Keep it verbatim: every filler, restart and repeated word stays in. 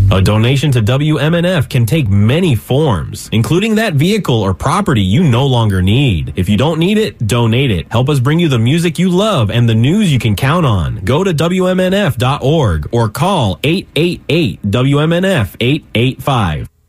A donation to W M N F can take many forms, including that vehicle or property you no longer need. If you don't need it, donate it. Help us bring you the music you love and the news you can count on. Go to W M N F dot org or call eight eight eight W M N F eight eight five.